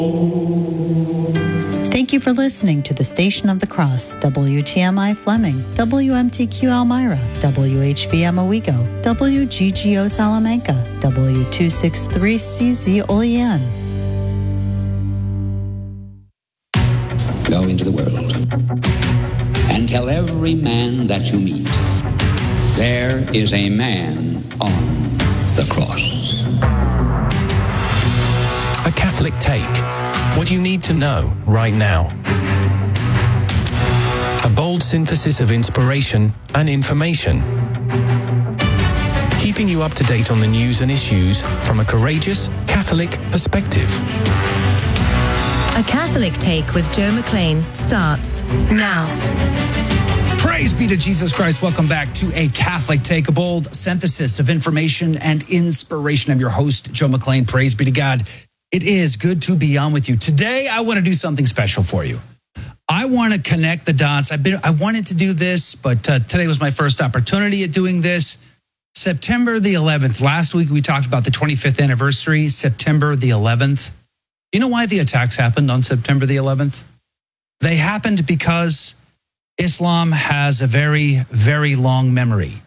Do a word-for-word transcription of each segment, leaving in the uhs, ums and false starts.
Thank you for listening to the Station of the Cross, W T M I Fleming, W M T Q Elmira, W H V M Owego, W G G O Salamanca, W two sixty-three C Z Olean. Go into the world and tell every man that you meet, there is a man on the cross. A Catholic Take. What you need to know right now. A bold synthesis of inspiration and information. Keeping you up to date on the news and issues from a courageous Catholic perspective. A Catholic Take with Joe McLean starts now. Praise be to Jesus Christ. Welcome back to A Catholic Take, a bold synthesis of information and inspiration. I'm your host, Joe McLean. Praise be to God. It is good to be on with you. Today, I want to do something special for you. I want to connect the dots. I've been, I wanted to do this, but uh, today was my first opportunity at doing this. September the eleventh. Last week, we talked about the twenty-fifth anniversary, September the eleventh. You know why the attacks happened on September the eleventh? They happened because Islam has a very, very long memory.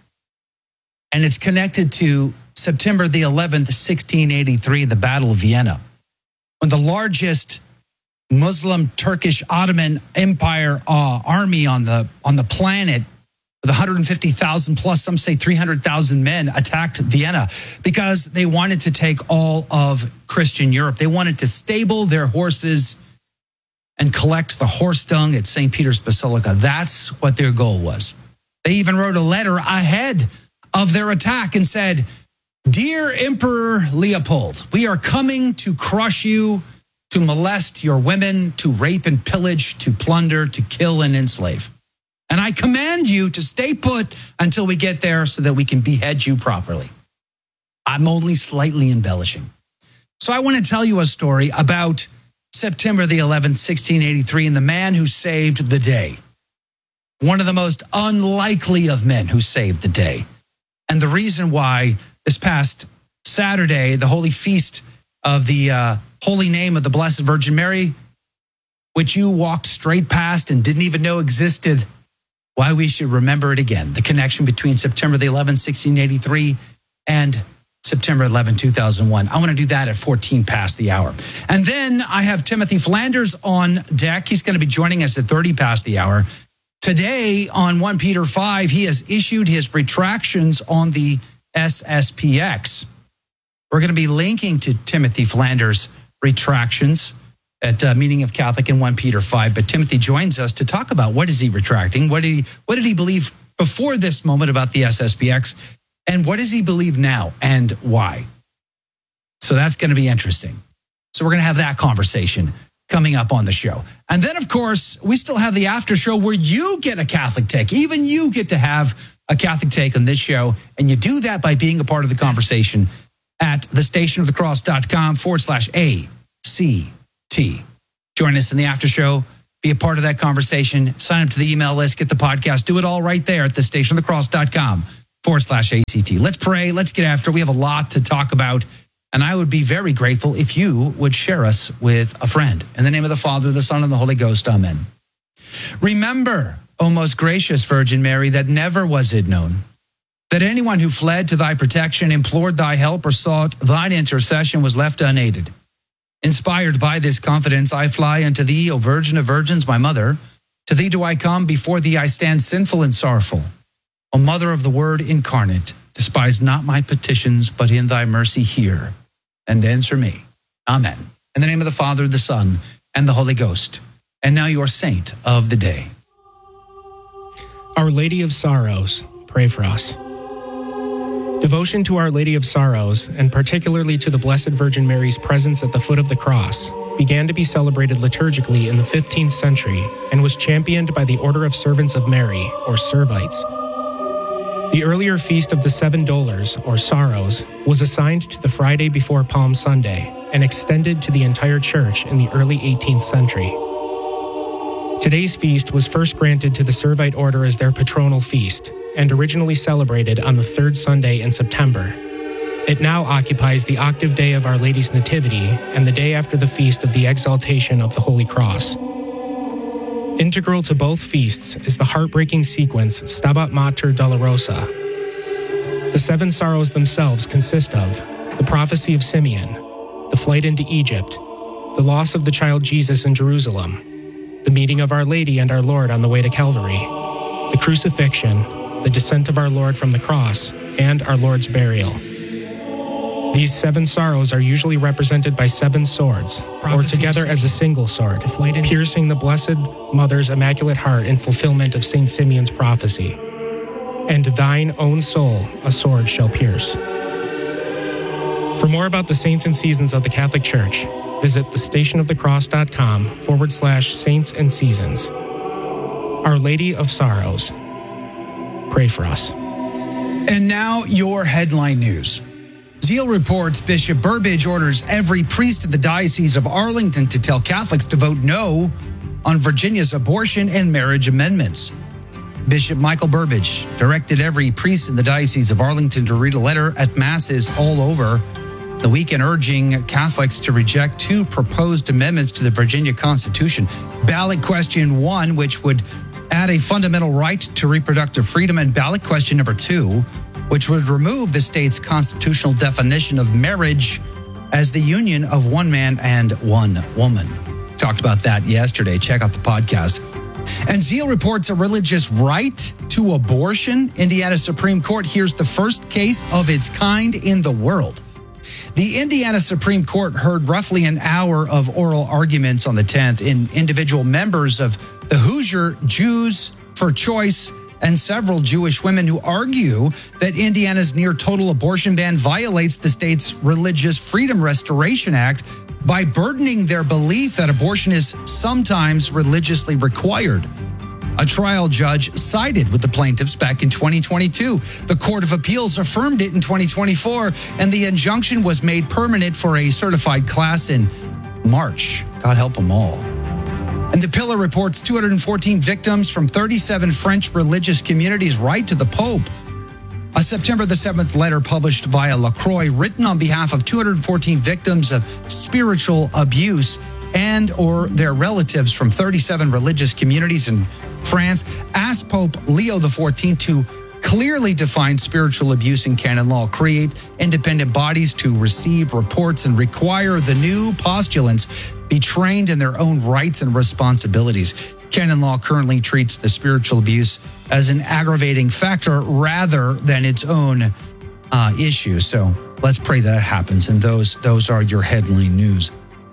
And it's connected to September the eleventh, sixteen eighty-three, the Battle of Vienna, when the largest Muslim Turkish Ottoman Empire uh, army on the on the planet, with one hundred fifty thousand plus, some say three hundred thousand men, attacked Vienna because they wanted to take all of Christian Europe. They wanted to stable their horses and collect the horse dung at Saint Peter's Basilica. That's what their goal was. They even wrote a letter ahead of their attack and said, "Dear Emperor Leopold, we are coming to crush you, to molest your women, to rape and pillage, to plunder, to kill and enslave. And I command you to stay put until we get there so that we can behead you properly." I'm only slightly embellishing. So I want to tell you a story about September the eleventh, sixteen eighty-three, and the man who saved the day. One of the most unlikely of men who saved the day. And the reason why this past Saturday, the Holy Feast of the uh, Holy Name of the Blessed Virgin Mary, which you walked straight past and didn't even know existed, why we should remember it again. The connection between September the eleventh, sixteen eighty-three and September eleventh, two thousand one. I want to do that at fourteen past the hour. And then I have Timothy Flanders on deck. He's going to be joining us at thirty past the hour. Today on First Peter five, he has issued his retractions on the S S P X. We're going to be linking to Timothy Flanders' retractions at uh, Meaning of Catholic in First Peter five. But Timothy joins us to talk about what is he retracting? What did he, what did he believe before this moment about the S S P X? And what does he believe now and why? So that's going to be interesting. So we're going to have that conversation coming up on the show. And then, of course, we still have the after show where you get a Catholic take. Even you get to have a Catholic take on this show. And you do that by being a part of the conversation at thestationofthecross.com forward slash ACT. Join us in the after show. Be a part of that conversation. Sign up to the email list. Get the podcast. Do it all right there at thestationofthecross.com forward slash ACT. Let's pray. Let's get after it. We have a lot to talk about. And I would be very grateful if you would share us with a friend. In the name of the Father, the Son, and the Holy Ghost. Amen. Remember, O most gracious Virgin Mary, that never was it known that anyone who fled to thy protection, implored thy help, or sought thine intercession was left unaided. Inspired by this confidence, I fly unto thee, O Virgin of Virgins, my mother. To thee do I come, before thee I stand sinful and sorrowful. O Mother of the Word incarnate, despise not my petitions, but in thy mercy hear and answer me. Amen. In the name of the Father, the Son, and the Holy Ghost. And now your saint of the day. Our Lady of Sorrows, pray for us. Devotion to Our Lady of Sorrows, and particularly to the Blessed Virgin Mary's presence at the foot of the cross, began to be celebrated liturgically in the fifteenth century and was championed by the Order of Servants of Mary, or Servites. The earlier Feast of the Seven Dolors, or Sorrows, was assigned to the Friday before Palm Sunday and extended to the entire Church in the early eighteenth century. Today's feast was first granted to the Servite Order as their patronal feast, and originally celebrated on the third Sunday in September. It now occupies the octave day of Our Lady's Nativity and the day after the feast of the Exaltation of the Holy Cross. Integral to both feasts is the heartbreaking sequence Stabat Mater Dolorosa. The seven sorrows themselves consist of the prophecy of Simeon, the flight into Egypt, the loss of the child Jesus in Jerusalem, the meeting of Our Lady and our Lord on the way to Calvary, the crucifixion, the descent of our Lord from the cross, and our Lord's burial. These seven sorrows are usually represented by seven swords, or together as a single sword, piercing the Blessed Mother's Immaculate Heart in fulfillment of Saint Simeon's prophecy. And thine own soul a sword shall pierce. For more about the saints and seasons of the Catholic Church, visit thestationofthecross.com forward slash saints and seasons. Our Lady of Sorrows, pray for us. And now your headline news. Zeal reports Bishop Burbidge orders every priest in the Diocese of Arlington to tell Catholics to vote no on Virginia's abortion and marriage amendments. Bishop Michael Burbidge directed every priest in the Diocese of Arlington to read a letter at masses all over the weekend urging Catholics to reject two proposed amendments to the Virginia Constitution. Ballot question one, which would add a fundamental right to reproductive freedom, and ballot question number two, which would remove the state's constitutional definition of marriage as the union of one man and one woman. Talked about that yesterday. Check out the podcast. And Zeal reports a religious right to abortion. Indiana Supreme Court hears the first case of its kind in the world. The Indiana Supreme Court heard roughly an hour of oral arguments on the tenth in individual members of the Hoosier Jews for Choice and several Jewish women who argue that Indiana's near total abortion ban violates the state's Religious Freedom Restoration Act by burdening their belief that abortion is sometimes religiously required. A trial judge sided with the plaintiffs back in twenty twenty-two. The Court of Appeals affirmed it in twenty twenty-four, and the injunction was made permanent for a certified class in March. God help them all. And the Pillar reports two hundred fourteen victims from thirty-seven French religious communities write to the Pope. A September the seventh letter published via La Croix, written on behalf of two hundred fourteen victims of spiritual abuse and or their relatives from thirty-seven religious communities in France, asked Pope Leo the fourteenth to clearly define spiritual abuse in canon law, create independent bodies to receive reports, and require the new postulants be trained in their own rights and responsibilities. Canon law currently treats the spiritual abuse as an aggravating factor rather than its own uh, issue. So let's pray that happens. And those, those are your headline news.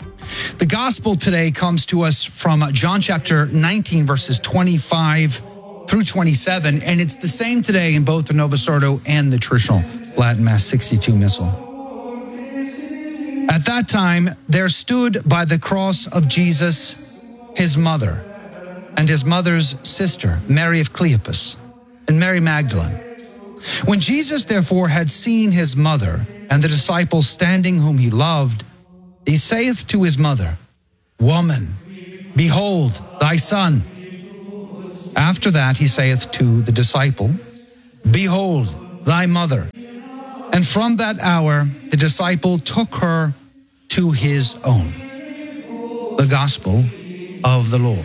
The gospel today comes to us from John chapter nineteen, verses twenty-five through twenty-seven. And it's the same today in both the Novus Ordo and the traditional Latin Mass sixty-two Missal. At that time, there stood by the cross of Jesus his mother and his mother's sister, Mary of Cleopas, and Mary Magdalene. When Jesus, therefore, had seen his mother and the disciples standing whom he loved, he saith to his mother, Woman, behold thy son. After that he saith to the disciple, Behold thy mother. And from that hour the disciple took her to his own. The Gospel of the Lord.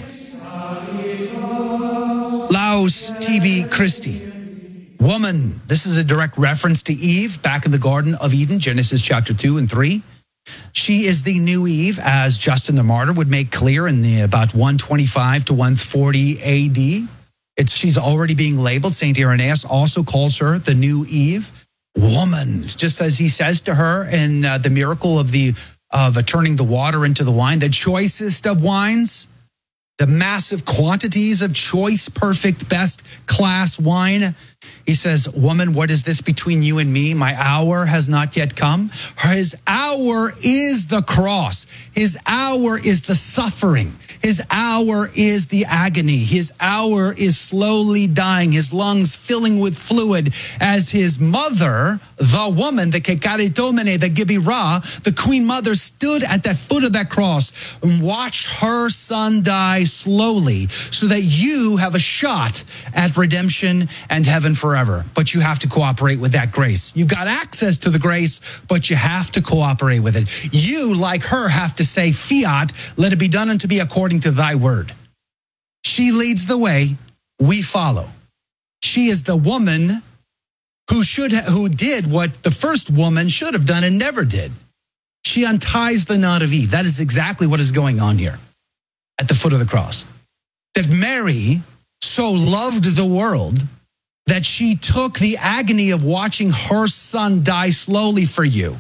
Laus tibi Christi. Woman, this is a direct reference to Eve back in the Garden of Eden, Genesis chapter two and three. She is the new Eve, as Justin the Martyr would make clear in the about one twenty-five to one forty A D. It's, she's already being labeled. Saint Irenaeus also calls her the new Eve. Woman, just as he says to her in uh, the miracle of the of uh, turning the water into the wine, the choicest of wines, the massive quantities of choice, perfect, best class wine. He says, Woman, what is this between you and me? My hour has not yet come. His hour is the cross. His hour is the suffering. His hour is the agony. His hour is slowly dying, his lungs filling with fluid as his mother, the woman, the Kekaritomene, the Gibirah, the Queen Mother, stood at the foot of that cross and watched her son die slowly so that you have a shot at redemption and heaven forever. But you have to cooperate with that grace. You've got access to the grace, but you have to cooperate with it. You, like her, have to say, fiat, let it be done unto me according to thy word. She leads the way, we follow. She is the woman who should ha- who did what the first woman should have done and never did. She unties the knot of Eve. That is exactly what is going on here at the foot of the cross. That Mary so loved the world that she took the agony of watching her son die slowly for you.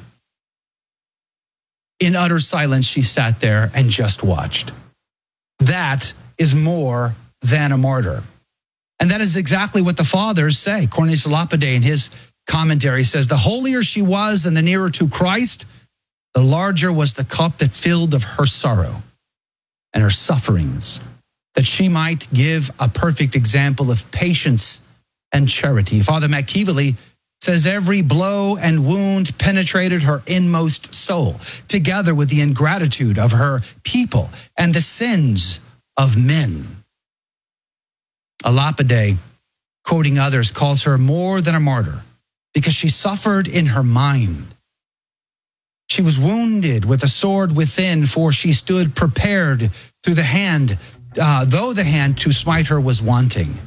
In utter silence, she sat there and just watched. That is more than a martyr. And that is exactly what the fathers say. Cornelius Lapide in his commentary says, the holier she was and the nearer to Christ, the larger was the cup that filled of her sorrow and her sufferings, that she might give a perfect example of patience and charity. Father McKeevely says every blow and wound penetrated her inmost soul, together with the ingratitude of her people and the sins of men. A Lapide, quoting others, calls her more than a martyr because she suffered in her mind. She was wounded with a sword within, for she stood prepared through the hand, uh, though the hand to smite her was wanting.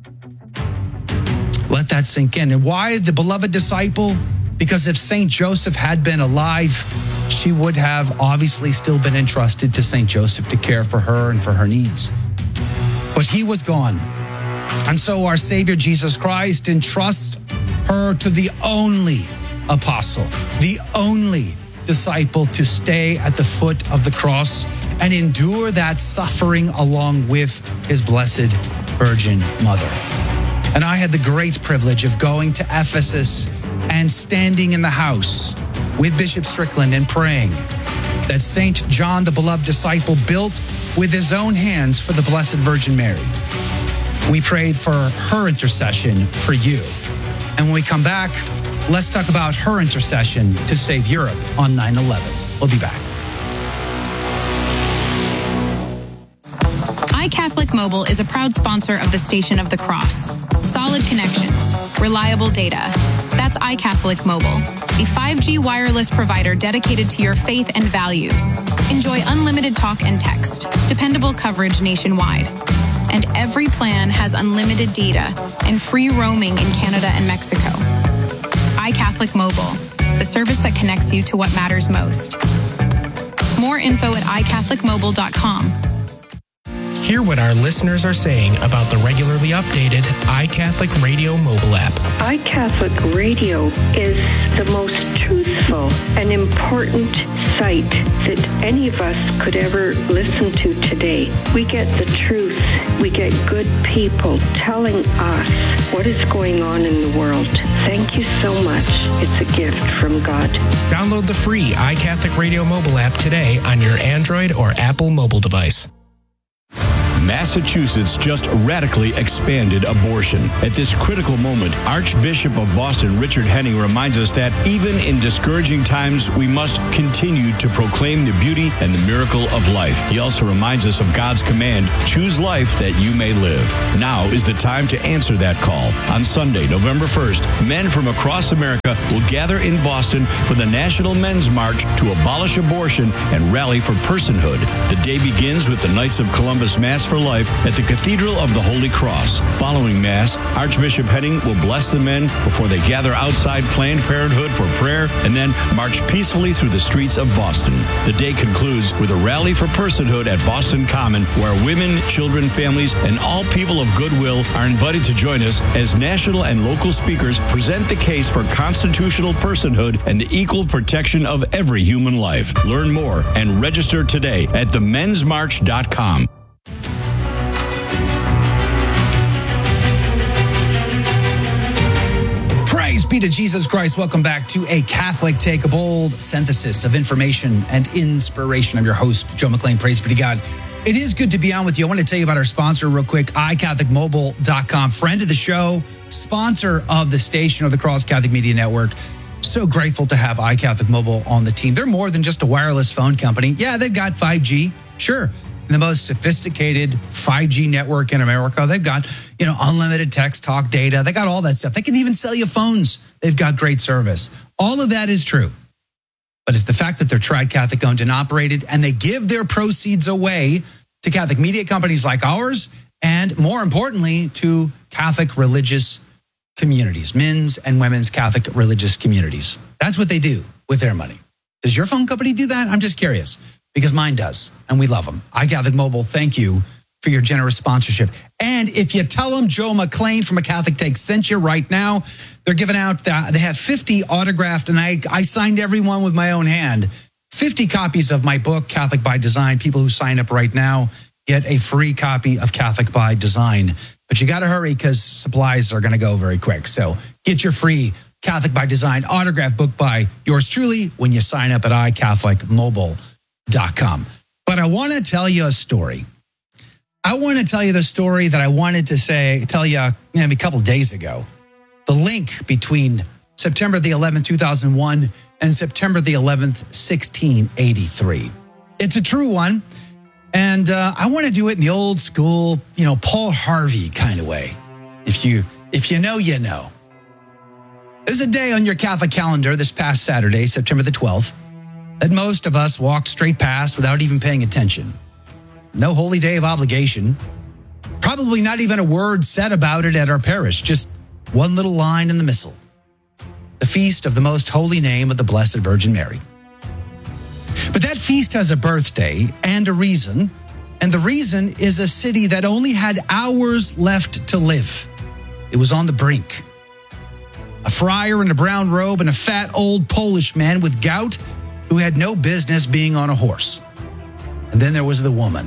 Let that sink in. And why the beloved disciple? Because if Saint Joseph had been alive, she would have obviously still been entrusted to Saint Joseph to care for her and for her needs. But he was gone. And so our Savior Jesus Christ entrusts her to the only apostle, the only disciple to stay at the foot of the cross and endure that suffering along with his blessed Virgin Mother. And I had the great privilege of going to Ephesus and standing in the house with Bishop Strickland and praying that Saint John, the beloved disciple, built with his own hands for the Blessed Virgin Mary. We prayed for her intercession for you. And when we come back, let's talk about her intercession to save Europe on nine eleven. We'll be back. iCatholic Mobile is a proud sponsor of the Station of the Cross. Solid connections, reliable data. That's iCatholic Mobile, a five G wireless provider dedicated to your faith and values. Enjoy unlimited talk and text, dependable coverage nationwide. And every plan has unlimited data and free roaming in Canada and Mexico. iCatholic Mobile, the service that connects you to what matters most. More info at i catholic mobile dot com. Hear what our listeners are saying about the regularly updated iCatholic Radio mobile app. iCatholic Radio is the most truthful and important site that any of us could ever listen to today. We get the truth. We get good people telling us what is going on in the world. Thank you so much. It's a gift from God. Download the free iCatholic Radio mobile app today on your Android or Apple mobile device. Massachusetts just radically expanded abortion. At this critical moment, Archbishop of Boston Richard Henning reminds us that even in discouraging times, we must continue to proclaim the beauty and the miracle of life. He also reminds us of God's command, choose life that you may live. Now is the time to answer that call. On Sunday, November first, men from across America will gather in Boston for the National Men's March to abolish abortion and rally for personhood. The day begins with the Knights of Columbus Mass for Life at the Cathedral of the Holy Cross. Following Mass, Archbishop Henning will bless the men before they gather outside Planned Parenthood for prayer and then march peacefully through the streets of Boston. The day concludes with a rally for personhood at Boston Common, where women, children, families, and all people of goodwill are invited to join us as national and local speakers present the case for constitutional personhood and the equal protection of every human life. Learn more and register today at the mens march dot com. Praise be to Jesus Christ. Welcome back to A Catholic Take, a bold synthesis of information and inspiration. I'm your host, Joe McClain. Praise be to God. It is good to be on with you. I want to tell you about our sponsor real quick, i catholic mobile dot com. Friend of the show, sponsor of the Station of the Cross Catholic Media Network. So grateful to have iCatholic Mobile on the team. They're more than just a wireless phone company. Yeah, they've got five G. Sure. the most sophisticated five G network in America. They've got, you know, unlimited text, talk, data. They got all that stuff. They can even sell you phones. They've got great service. All of that is true. But it's the fact that they're tried, Catholic owned and operated, and they give their proceeds away to Catholic media companies like ours, and more importantly, to Catholic religious communities, men's and women's Catholic religious communities. That's what they do with their money. Does your phone company do that? I'm just curious, because mine does, and we love them. iCatholic Mobile, thank you for your generous sponsorship. And if you tell them Joe McClain from A Catholic Take sent you right now, they're giving out, uh, they have fifty autographed, and I, I signed every one with my own hand. fifty copies of my book, Catholic by Design. People who sign up right now get a free copy of Catholic by Design. But you got to hurry because supplies are going to go very quick. So get your free Catholic by Design autograph book by yours truly when you sign up at i catholic mobile dot com. But I want to tell you a story. I want to tell you the story that I wanted to say, tell you maybe a couple of days ago. The link between September the eleventh, two thousand one and September the eleventh, sixteen eighty-three. It's a true one. And uh, I want to do it in the old school, you know, Paul Harvey kind of way. If you if you know, you know. There's a day on your Catholic calendar this past Saturday, September the twelfth, that most of us walked straight past without even paying attention. No holy day of obligation. Probably not even a word said about it at our parish. Just one little line in the missal. The feast of the most holy name of the Blessed Virgin Mary. But that feast has a birthday and a reason, and the reason is a city that only had hours left to live. It was on the brink. A friar in a brown robe and a fat old Polish man with gout who had no business being on a horse. And then there was the woman.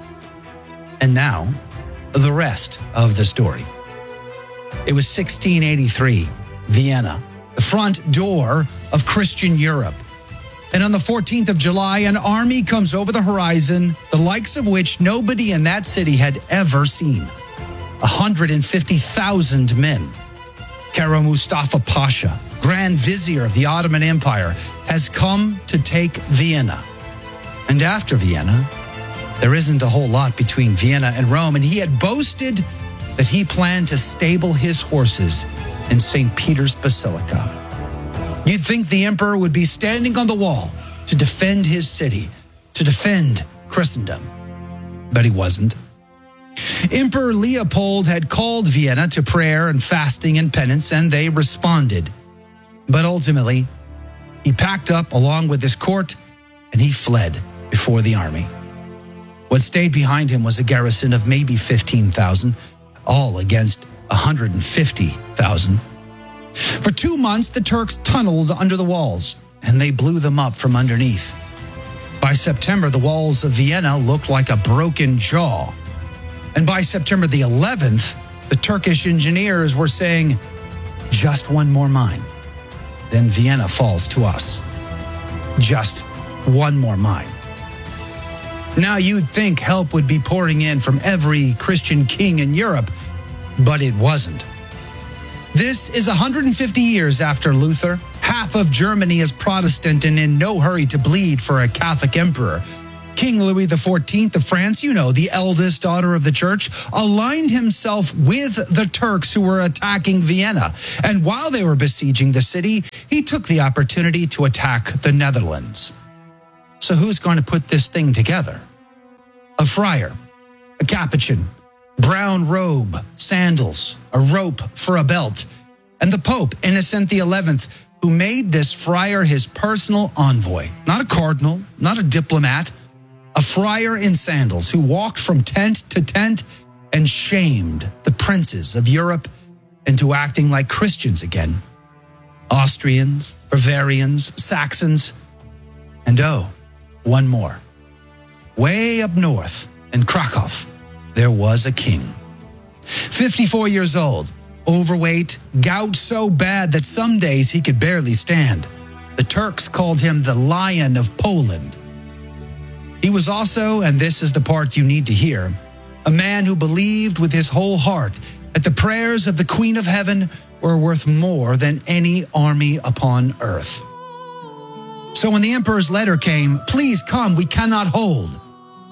And now, the rest of the story. It was sixteen eighty-three, Vienna, the front door of Christian Europe. And on the fourteenth of July, an army comes over the horizon, the likes of which nobody in that city had ever seen. one hundred fifty thousand men. Kara Mustafa Pasha, Grand Vizier of the Ottoman Empire, has come to take Vienna. And after Vienna, there isn't a whole lot between Vienna and Rome, and he had boasted that he planned to stable his horses in Saint Peter's Basilica. You'd think the emperor would be standing on the wall to defend his city, to defend Christendom. But he wasn't. Emperor Leopold had called Vienna to prayer and fasting and penance, and they responded. But ultimately, he packed up along with his court, and he fled before the army. What stayed behind him was a garrison of maybe fifteen thousand, all against one hundred fifty thousand. For two months, the Turks tunneled under the walls, and they blew them up from underneath. By September, the walls of Vienna looked like a broken jaw. And by September the eleventh, the Turkish engineers were saying, just one more mine, then Vienna falls to us. Just one more mine. Now you'd think help would be pouring in from every Christian king in Europe, but it wasn't. This is one hundred fifty years after Luther. Half of Germany is Protestant and in no hurry to bleed for a Catholic emperor. King Louis the fourteenth of France, you know, the eldest daughter of the church, aligned himself with the Turks who were attacking Vienna. And while they were besieging the city, he took the opportunity to attack the Netherlands. So who's going to put this thing together? A friar, a capuchin, brown robe, sandals, a rope for a belt, and the Pope, Innocent the eleventh, who made this friar his personal envoy. Not a cardinal, not a diplomat, a friar in sandals who walked from tent to tent and shamed the princes of Europe into acting like Christians again. Austrians, Bavarians, Saxons, and oh, one more. Way up north in Krakow, there was a king. fifty-four years old, overweight, gout so bad that some days he could barely stand. The Turks called him the Lion of Poland. He was also, and this is the part you need to hear, a man who believed with his whole heart that the prayers of the Queen of Heaven were worth more than any army upon earth. So when the emperor's letter came, please come, we cannot hold,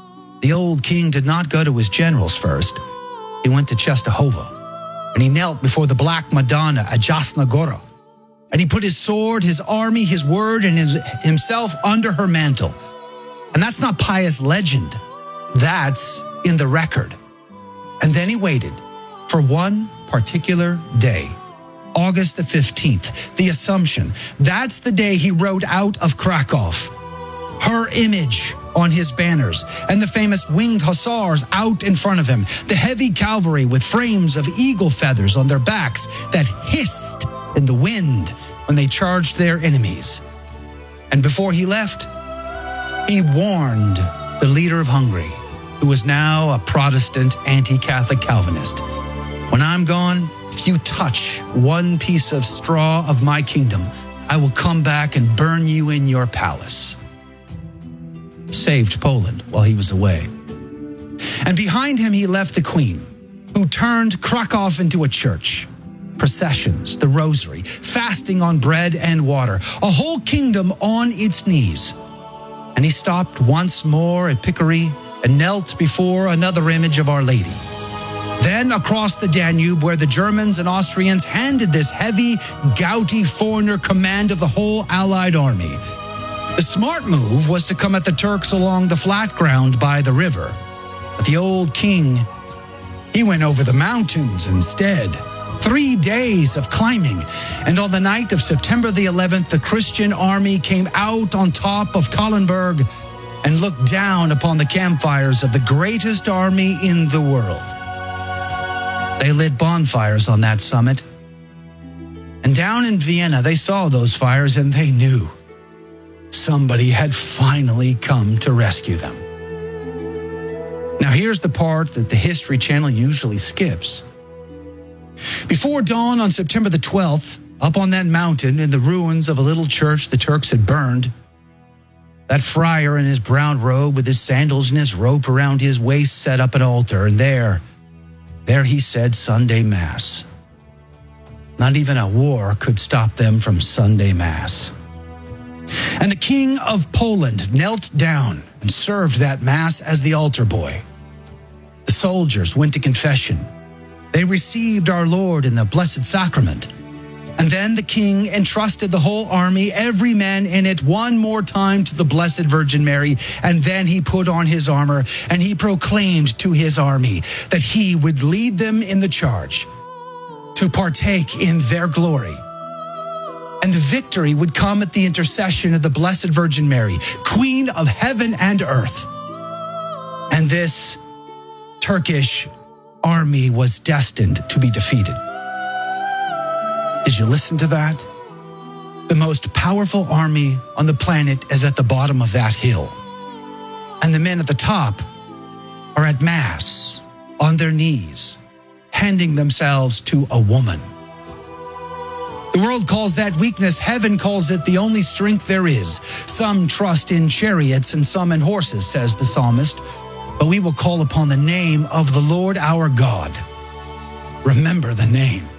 the old king did not go to his generals first. He went to Czestochowa, and he knelt before the Black Madonna at Jasna Gora. And he put his sword, his army, his word, and his, himself under her mantle. And that's not pious legend. That's in the record. And then he waited for one particular day, August the fifteenth, the Assumption. That's the day he rode out of Krakow. Her image on his banners, and the famous winged hussars out in front of him, the heavy cavalry with frames of eagle feathers on their backs that hissed in the wind when they charged their enemies. And before he left, he warned the leader of Hungary, who was now a Protestant anti-Catholic Calvinist. When I'm gone, if you touch one piece of straw of my kingdom, I will come back and burn you in your palace. Saved Poland while he was away. And behind him, he left the queen, who turned Krakow into a church. Processions, the rosary, fasting on bread and water, a whole kingdom on its knees. And he stopped once more at Pickary and knelt before another image of Our Lady. Then across the Danube, where the Germans and Austrians handed this heavy, gouty foreigner command of the whole Allied army. The smart move was to come at the Turks along the flat ground by the river. But the old king, he went over the mountains instead. Three days of climbing. And on the night of September the eleventh, the Christian army came out on top of Kahlenberg and looked down upon the campfires of the greatest army in the world. They lit bonfires on that summit. And down in Vienna, they saw those fires and they knew somebody had finally come to rescue them. Now, here's the part that the History Channel usually skips. Before dawn on September the twelfth, up on that mountain in the ruins of a little church the Turks had burned, that friar in his brown robe with his sandals and his rope around his waist set up an altar, and there, there he said Sunday Mass. Not even a war could stop them from Sunday Mass. And the King of Poland knelt down and served that Mass as the altar boy. The soldiers went to confession. They received our Lord in the Blessed Sacrament. And then the king entrusted the whole army, every man in it, one more time to the Blessed Virgin Mary. And then he put on his armor and he proclaimed to his army that he would lead them in the charge to partake in their glory. And the victory would come at the intercession of the Blessed Virgin Mary, Queen of heaven and earth. And this Turkish army was destined to be defeated. Did you listen to that? The most powerful army on the planet is at the bottom of that hill. And the men at the top are at Mass, on their knees, handing themselves to a woman. The world calls that weakness. Heaven calls it the only strength there is. Some trust in chariots and some in horses, says the psalmist. But we will call upon the name of the Lord our God. Remember the name.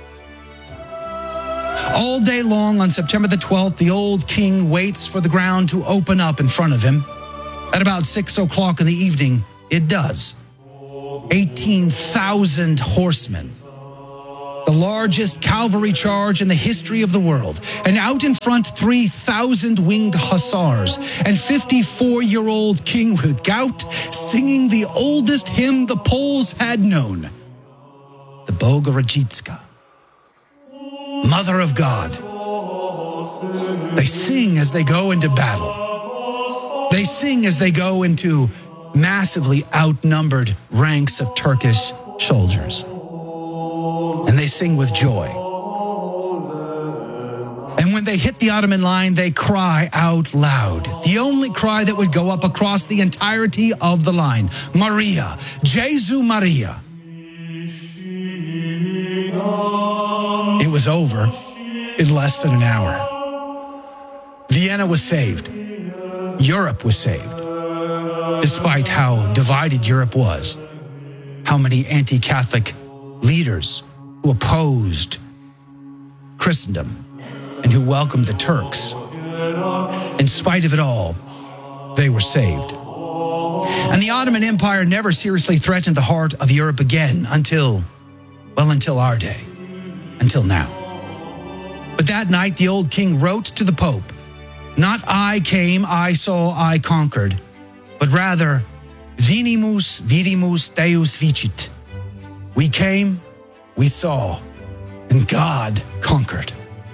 All day long on September the twelfth, the old king waits for the ground to open up in front of him. At about six o'clock in the evening, it does. eighteen thousand horsemen. The largest cavalry charge in the history of the world. And out in front, three thousand winged hussars and fifty-four-year-old King with gout singing the oldest hymn the Poles had known, the Bogorodica, Mother of God. They sing as they go into battle. They sing as they go into massively outnumbered ranks of Turkish soldiers. And they sing with joy. And when they hit the Ottoman line, they cry out loud. The only cry that would go up across the entirety of the line. Maria, Jesu Maria. It was over in less than an hour. Vienna was saved. Europe was saved. Despite how divided Europe was, how many anti-Catholic leaders who opposed Christendom and who welcomed the Turks. In spite of it all, they were saved. And the Ottoman Empire never seriously threatened the heart of Europe again until, well, until our day, until now. But that night, the old king wrote to the Pope, not I came, I saw, I conquered, but rather, Venimus, vidimus, Deus vicit. We came, we saw, and God conquered.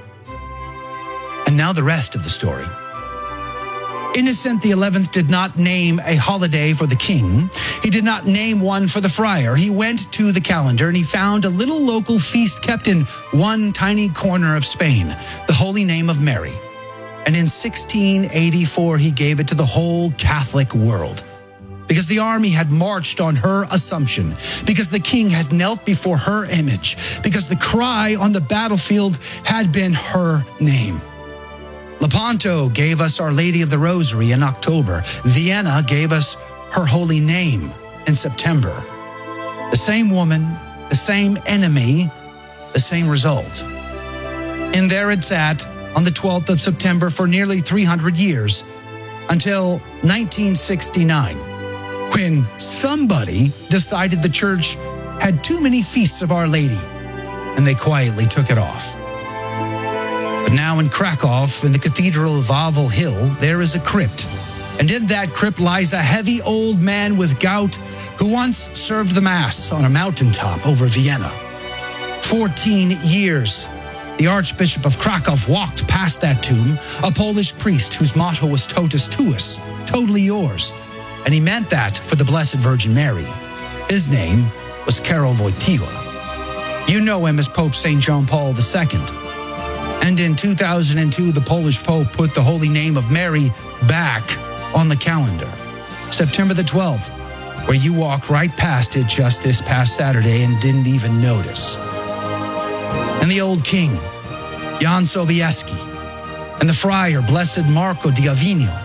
And now the rest of the story. Innocent the eleventh did not name a holiday for the king. He did not name one for the friar. He went to the calendar and he found a little local feast kept in one tiny corner of Spain, the holy name of Mary. And in sixteen eighty-four, he gave it to the whole Catholic world. Because the army had marched on her assumption, because the king had knelt before her image, because the cry on the battlefield had been her name. Lepanto gave us Our Lady of the Rosary in October. Vienna gave us her holy name in September. The same woman, the same enemy, the same result. And there it sat on the twelfth of September for nearly three hundred years, until nineteen sixty-nine, when somebody decided the church had too many feasts of Our Lady, and they quietly took it off. But now in Krakow, in the Cathedral of Wawel Hill, there is a crypt. And in that crypt lies a heavy old man with gout who once served the Mass on a mountaintop over Vienna. Fourteen years, the Archbishop of Krakow walked past that tomb, a Polish priest whose motto was Totus Tuus, totally yours. And he meant that for the Blessed Virgin Mary. His name was Karol Wojtyła. You know him as Pope Saint John Paul the Second. And in two thousand two, the Polish Pope put the holy name of Mary back on the calendar. September the twelfth, where you walked right past it just this past Saturday and didn't even notice. And the old king, Jan Sobieski, and the friar, Blessed Marco di Avignon.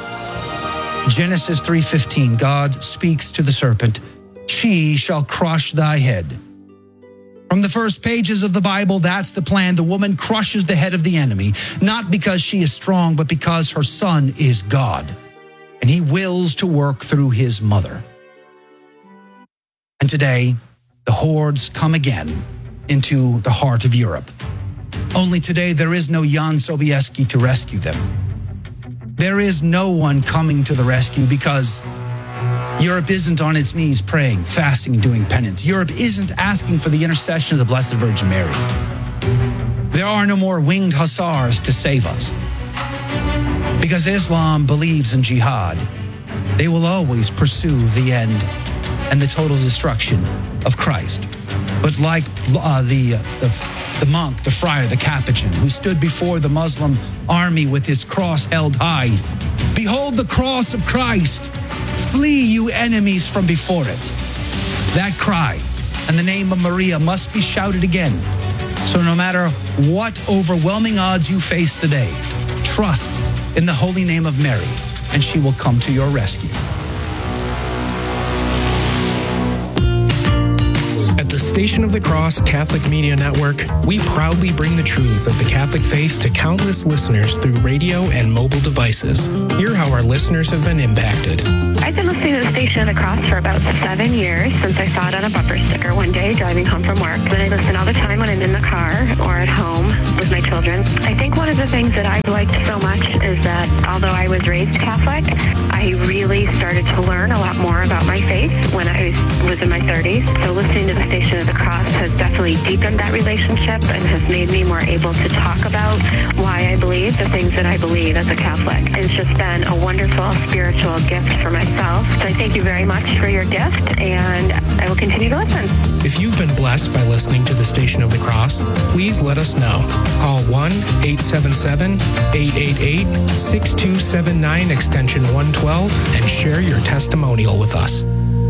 Genesis three fifteen, God speaks to the serpent, she shall crush thy head. From the first pages of the Bible, that's the plan. The woman crushes the head of the enemy, not because she is strong, but because her son is God, and he wills to work through his mother. And today, the hordes come again into the heart of Europe. Only today, there is no Jan Sobieski to rescue them. There is no one coming to the rescue because Europe isn't on its knees praying, fasting, and doing penance. Europe isn't asking for the intercession of the Blessed Virgin Mary. There are no more winged hussars to save us. Because Islam believes in jihad, they will always pursue the end and the total destruction of Christ. But like uh, the, uh, the, the monk, the friar, the Capuchin, who stood before the Muslim army with his cross held high, behold the cross of Christ. Flee, you enemies, from before it. That cry and the name of Maria must be shouted again. So no matter what overwhelming odds you face today, trust in the holy name of Mary, and she will come to your rescue. At the Station of the Cross Catholic Media Network, we proudly bring the truths of the Catholic faith to countless listeners through radio and mobile devices. Hear how our listeners have been impacted. I've been listening to the Station of the Cross for about seven years since I saw it on a bumper sticker one day driving home from work. And I listen all the time when I'm in the car or at home with my children. I think one of the things that I've liked so much is that although I was raised Catholic, I really started to learn a lot more about my faith when I was in my thirties. So listening to the Station of the Cross has definitely deepened that relationship and has made me more able to talk about why I believe the things that I believe as a Catholic. It's just been a wonderful spiritual gift for myself. So I thank you very much for your gift, and I will continue to listen. If you've been blessed by listening to the Station of the Cross, please let us know. Call one eight seven seven, eight eight eight, six two seven nine extension one twelve and share your testimonial with us.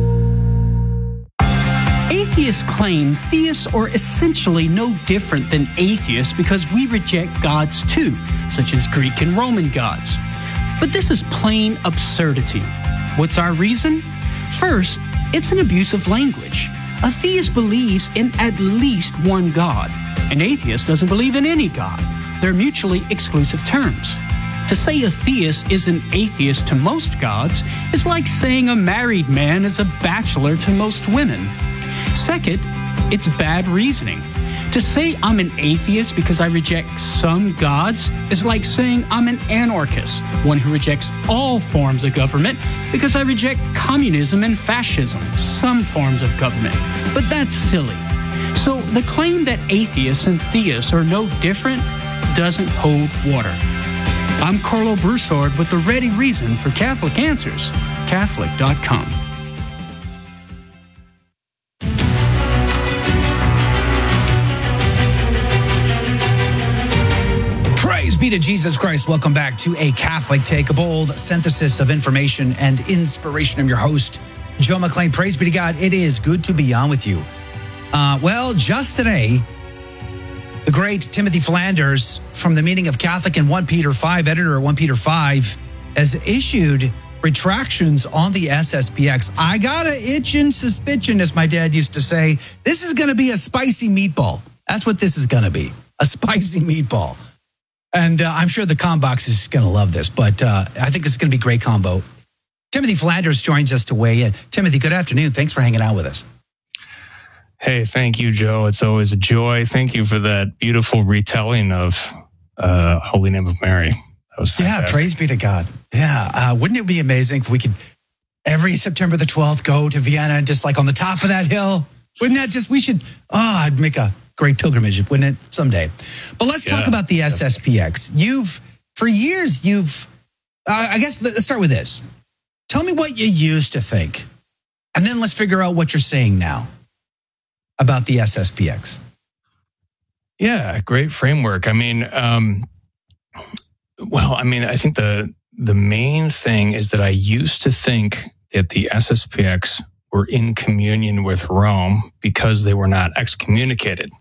Atheists claim theists are essentially no different than atheists because we reject gods too, such as Greek and Roman gods. But this is plain absurdity. What's our reason? First, it's an abuse of language. A theist believes in at least one God. An atheist doesn't believe in any God. They're mutually exclusive terms. To say a theist is an atheist to most gods is like saying a married man is a bachelor to most women. Second, it's bad reasoning. To say I'm an atheist because I reject some gods is like saying I'm an anarchist, one who rejects all forms of government because I reject communism and fascism, some forms of government. But that's silly. So the claim that atheists and theists are no different doesn't hold water. I'm Carlo Broussard with the ready reason for Catholic Answers, Catholic dot com. Praise be to Jesus Christ. Welcome back to A Catholic Take, a bold synthesis of information and inspiration. I'm your host, Joe McClain. Praise be to God. It is good to be on with you. Uh, well, just today, the great Timothy Flanders from the Meaning of Catholic and First Peter five, editor of First Peter five, has issued retractions on the S S P X. I got a itchin' suspicion, as my dad used to say. This is going to be a spicy meatball. That's what this is going to be, a spicy meatball. And uh, I'm sure the Combox is going to love this, but uh, I think this is going to be a great combo. Timothy Flanders joins us to weigh in. Timothy, good afternoon. Thanks for hanging out with us. Hey, thank you, Joe. It's always a joy. Thank you for that beautiful retelling of uh, Holy Name of Mary. That was fantastic. Yeah, praise be to God. Yeah, uh, wouldn't it be amazing if we could every September the twelfth go to Vienna and just like on the top of that hill? Wouldn't that just, we should, oh, I'd make a great pilgrimage, wouldn't it, someday? But let's yeah, talk about the S S P X. You've, for years, you've, uh, I guess let's start with this. Tell me what you used to think, and then let's figure out what you're saying now about the S S P X. Yeah, great framework. I mean, um, well, I mean, I think the the main thing is that I used to think that the S S P X were in communion with Rome because they were not excommunicated.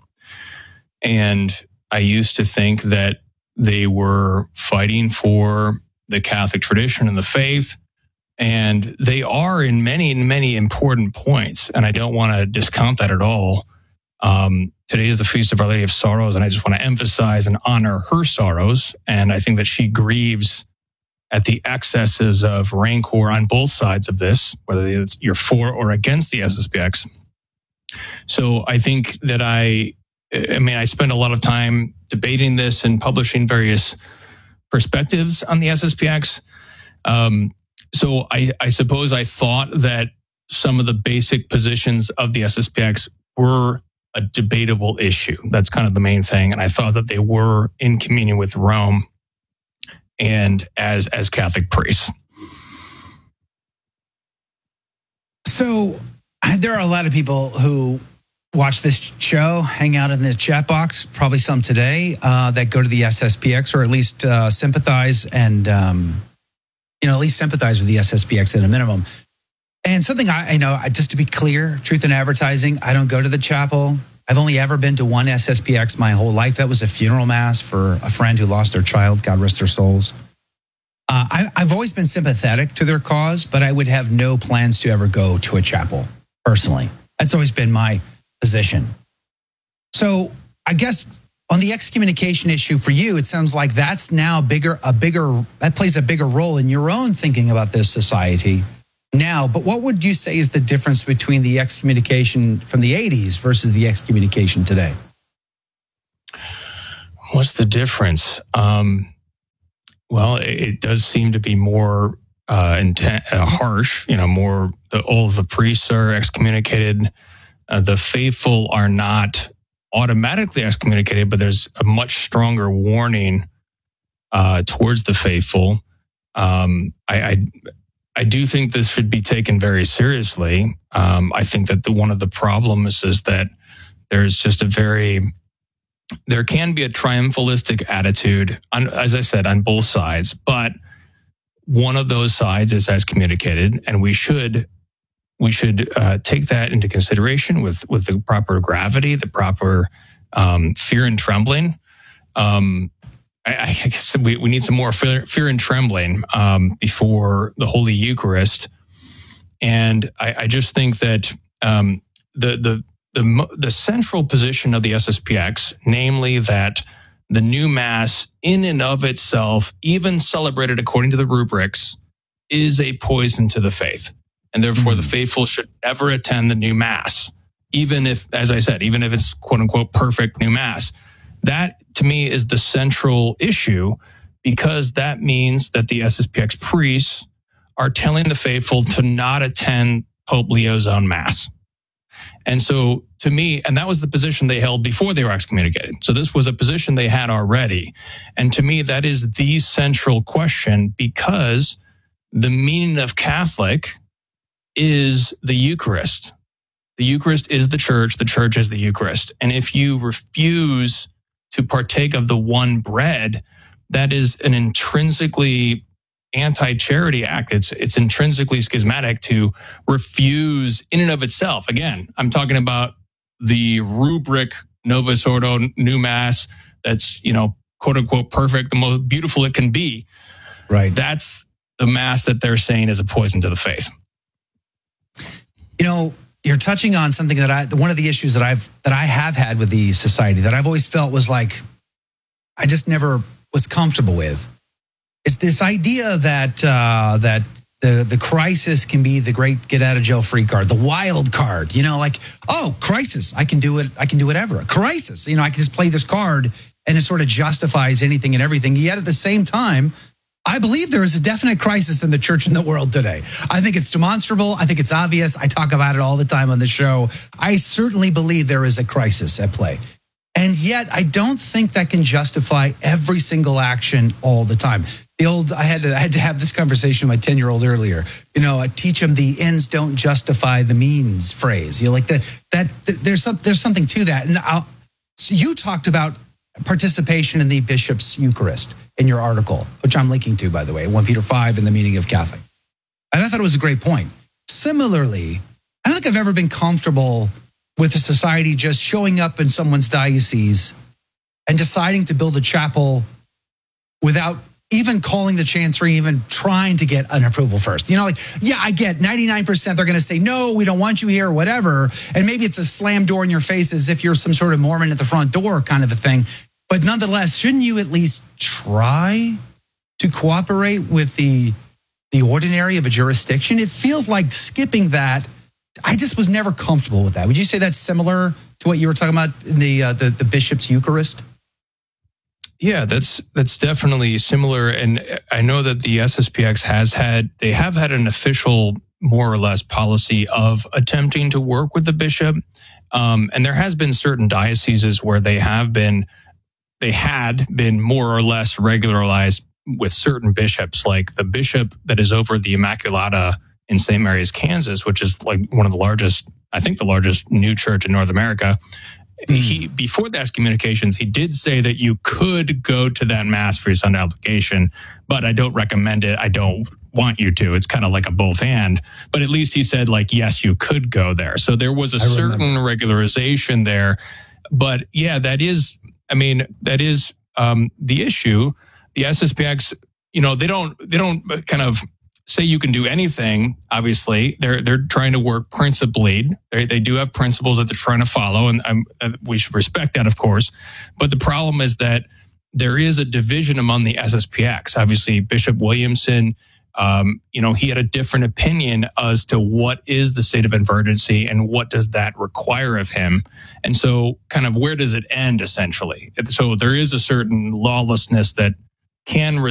And I used to think that they were fighting for the Catholic tradition and the faith. And they are in many, many important points. And I don't want to discount that at all. Um, today is the Feast of Our Lady of Sorrows, and I just want to emphasize and honor her sorrows. And I think that she grieves at the excesses of rancor on both sides of this, whether you're for or against the S S P X. So I think that I, I mean, I spend a lot of time debating this and publishing various perspectives on the S S P X. Um, So I, I suppose I thought that some of the basic positions of the S S P X were a debatable issue. That's kind of the main thing. And I thought that they were in communion with Rome and as, as Catholic priests. So there are a lot of people who watch this show, hang out in the chat box, probably some today, uh, that go to the S S P X or at least uh, sympathize and... Um, you know, at least sympathize with the S S P X at a minimum. And something I, I know, I, just to be clear, truth in advertising, I don't go to the chapel. I've only ever been to one S S P X my whole life. That was a funeral mass for a friend who lost their child. God rest their souls. Uh, I, I've always been sympathetic to their cause, but I would have no plans to ever go to a chapel, personally. That's always been my position. So I guess... on the excommunication issue for you, it sounds like that's now bigger, a bigger, that plays a bigger role in your own thinking about this society now. But what would you say is the difference between the excommunication from the eighties versus the excommunication today? What's the difference? Um, well, it, it does seem to be more uh, intent, uh, harsh, you know, more, the, all of the priests are excommunicated. Uh, the faithful are not automatically excommunicated, but there's a much stronger warning uh, towards the faithful. Um, I, I I do think this should be taken very seriously. Um, I think that the, one of the problems is that there's just a very, there can be a triumphalistic attitude, on, as I said, on both sides, but one of those sides is excommunicated, and we should We should uh, take that into consideration with, with the proper gravity, the proper um, fear and trembling. Um, I, I guess we, we need some more fear, fear and trembling um, before the Holy Eucharist. And I, I just think that um, the, the the the central position of the S S P X, namely that the new Mass in and of itself, even celebrated according to the rubrics, is a poison to the faith. And therefore, the faithful should never attend the new Mass, even if, as I said, even if it's quote unquote perfect new Mass. That, to me, is the central issue, because that means that the S S P X priests are telling the faithful to not attend Pope Leo's own Mass. And so, to me, and that was the position they held before they were excommunicated. So this was a position they had already. And to me, that is the central question, because the meaning of Catholic is the Eucharist. The Eucharist is the church. The church is the Eucharist. And if you refuse to partake of the one bread, that is an intrinsically anti-charity act. It's it's intrinsically schismatic to refuse in and of itself. Again, I'm talking about the rubric Novus Ordo New Mass that's, you know, quote unquote perfect, the most beautiful it can be. Right. That's the Mass that they're saying is a poison to the faith. You know, you're touching on something that I, one of the issues that I've, that I have had with the society that I've always felt was like, I just never was comfortable with. It's this idea that, uh, that the, the crisis can be the great get out of jail free card, the wild card, you know, like, oh, crisis, I can do it. I can do whatever. A crisis, you know, I can just play this card and it sort of justifies anything and everything. Yet at the same time, I believe there is a definite crisis in the church and the world today. I think it's demonstrable. I think it's obvious. I talk about it all the time on the show. I certainly believe there is a crisis at play. And yet I don't think that can justify every single action all the time. The old, I had to, I had to have this conversation with my ten-year-old earlier. You know, I teach him the ends don't justify the means phrase. You know, like that, that, that there's some, there's something to that. And I'll, so you talked about participation in the bishop's Eucharist in your article, which I'm linking to, by the way, First Peter five and the meaning of Catholic. And I thought it was a great point. Similarly, I don't think I've ever been comfortable with a society just showing up in someone's diocese and deciding to build a chapel without even calling the chancery, even trying to get an approval first. You know, like, yeah, I get ninety-nine percent they're going to say, no, we don't want you here or whatever. And maybe it's a slam door in your face as if you're some sort of Mormon at the front door kind of a thing. But nonetheless, shouldn't you at least try to cooperate with the, the ordinary of a jurisdiction? It feels like skipping that. I just was never comfortable with that. Would you say that's similar to what you were talking about in the uh, the, the bishop's Eucharist? Yeah, that's that's definitely similar. And I know that the S S P X has had, they have had an official, more or less, policy of attempting to work with the bishop. Um, and there has been certain dioceses where they have been, they had been more or less regularized with certain bishops, like the bishop that is over the Immaculata in Saint Mary's, Kansas, which is like one of the largest, I think the largest new church in North America. He, before the excommunications, he did say that you could go to that Mass for your Sunday obligation, but I don't recommend it. I don't want you to. It's kind of like a both and. But at least he said, like, yes, you could go there. So there was a I certain remember. regularization there. But yeah, that is, I mean, that is um, the issue. The S S P X, you know, they don't, they don't kind of say you can do anything. Obviously, they're they're trying to work principled. They they do have principles that they're trying to follow, and um, we should respect that, of course. But the problem is that there is a division among the S S P X. Obviously, Bishop Williamson, um, you know, he had a different opinion as to what is the state of emergency and what does that require of him. And so, kind of, where does it end? Essentially, so there is a certain lawlessness that can